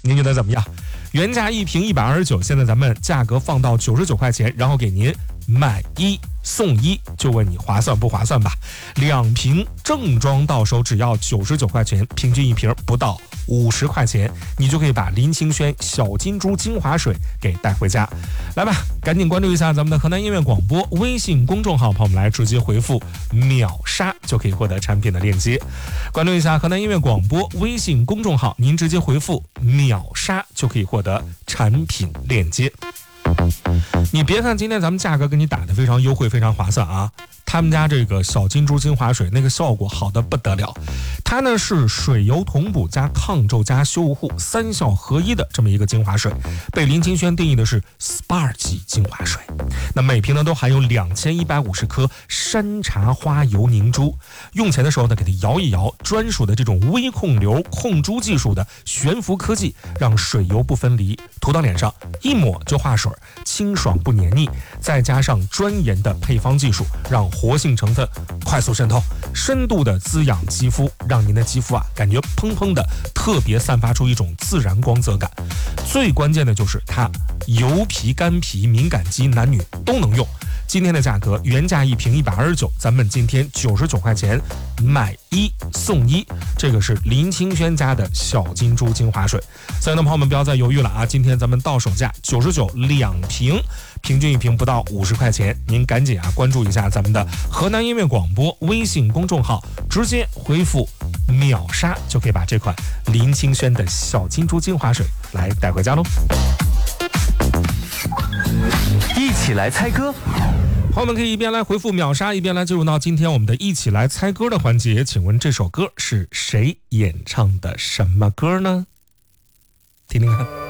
您觉得怎么样？原价一瓶129，现在咱们价格放到99块钱，然后给您买1送1，就问你划算不划算吧？2瓶正装到手只要99块钱，平均一瓶不到50块钱，你就可以把林清轩小金珠精华水给带回家。来吧，赶紧关注一下咱们的河南音乐广播微信公众号，朋友们来直接回复秒杀就可以获得产品的链接。关注一下河南音乐广播微信公众号，您直接回复秒杀就可以获得产品链接。你别看今天咱们价格给你打得非常优惠，非常划算啊！他们家这个小金珠精华水那个效果好的不得了，它呢是水油同补加抗皱加修护3效合一的这么一个精华水，被林清轩定义的是 SPA 级精华水。那每瓶呢都含有2150克山茶花油凝珠，用前的时候呢给它摇一摇，专属的这种微控流控珠技术的悬浮科技，让水油不分离，涂到脸上一抹就化水，清爽不黏腻，再加上专研的配方技术，让活性成分快速渗透，深度的滋养肌肤，让您的肌肤感觉砰砰的，特别散发出一种自然光泽感。最关键的就是它油皮干皮敏感肌男女都能用。今天的价格原价一瓶129，咱们今天99块钱买1送1，这个是林清轩家的小金珠精华水。所以呢，朋友们不要再犹豫了啊！今天咱们到手价99，2瓶，平均一瓶不到50块钱，您赶紧关注一下咱们的河南音乐广播微信公众号，直接回复秒杀就可以把这款林清轩的小金珠精华水来带回家喽。 一起来猜歌， 朋友们可以一边来回复秒杀，一边来进入到今天我们的一起来猜歌的环节。请问这首歌是谁演唱的什么歌呢？听听看。